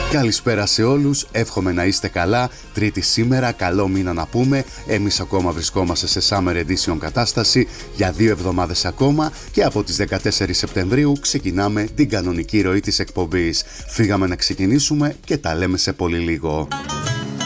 Καλησπέρα σε όλους, εύχομαι να είστε καλά. Τρίτη σήμερα, καλό μήνα να πούμε. Εμείς ακόμα βρισκόμαστε σε Summer Edition κατάσταση για 2 εβδομάδες ακόμα και από τις 14 Σεπτεμβρίου ξεκινάμε την κανονική ροή της εκπομπής. Φύγαμε να ξεκινήσουμε και τα λέμε σε πολύ λίγο.